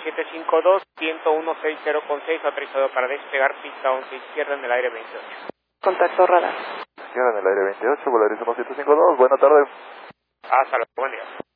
752, 10160,6, autorizado para despegar pista 11 izquierda en el aire 28. Contacto radar. Izquierda en el aire 28, Volarismo 752, buena tarde. Hasta luego, buen día.